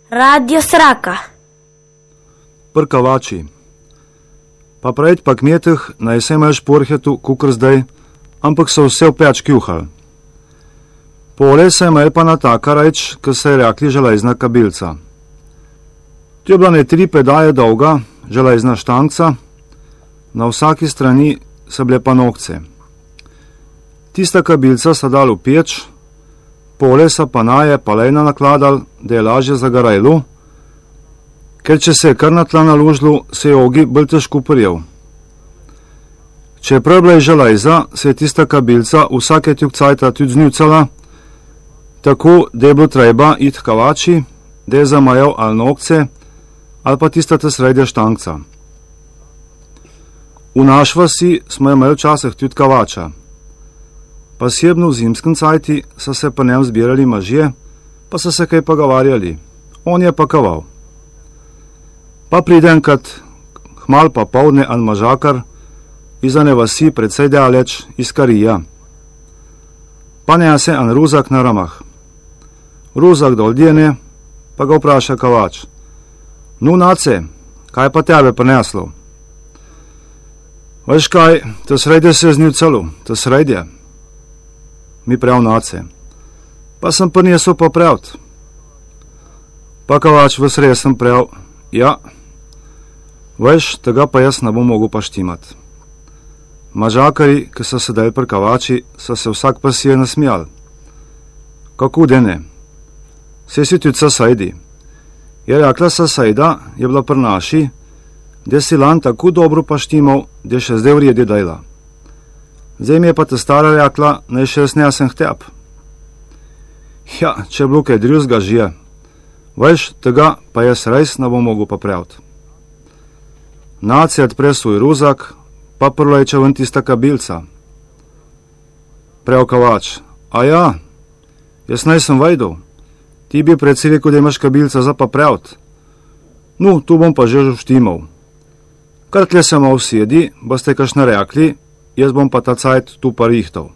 Radio Sraka. Prkavači. Pa prejď pa kmetih naj se imaš porhetu, kukr zdaj, ampak so vse v peč kjuhal. Pole se imel pa na taka reč, ko se je rekli železna kabilca. To je bila ne 3 pedaje dolga, železna štanca, na vsaki strani so bile pa nokce. Tista kabilca sta dal v peč, pole sa pa naje palejna nakladal, da je lažje zagarajlu, ker če se je kar na tla naložilo, se je ogi bolj težko prijel. Če je prebla železa, se je tista kabilca vsake tjuk cajta tudi znjucala, tako da je bilo treba iti kavači, da je zamajal ali nokce, ali pa tista te sredja štankca. V naš vasi smo imeli včasih tudi kavača. Posebno v zimskem cajti so se pa njem zbirali možje, pa so se kaj pogovarjali. On je pa kaval. Pa pride enkrat, hmal pa povdne an možakar, iz ane vasi precej daleč, iz Karija. Pa nese an ruzak na ramah. Ruzak dol djene, pa ga vpraša kavač. Nu, nace, kaj pa tebe prineslo? Veš kaj, to sredje se je znjucalo, to sredje. Mi prav nace. Pa sem prinesel popravt. Pa kavač v sred sem prav, ja. Veš, tega pa jaz ne bom mogel paštimat. Mažakari, ki so sedeli pri kavači, so se vsak pa si je nasmijal. Kako dene? Se si tudi sasajdi. Je rekla sasajda, je bila pri naši, da si lan tako dobro paštimal, da še zdaj vredi dejla. Zdaj mi je pa te stara rekla, naj še jaz nesem htep. Ja, če bilo kaj drugega že. Veš, tega pa jaz res ne bom mogel popraviti. Nace odpre svoj ruzak, pa prleče ven tista kabilca. Prav kavač, a ja, jaz naj sem vedel, ti bi predsi rekel, da imaš kabilca za popraviti. Nu, tu bom pa že štimal. Kar tle se malo sjedi, boste kakšne rekli, jaz bom pa ta cajt tu pa rihtal.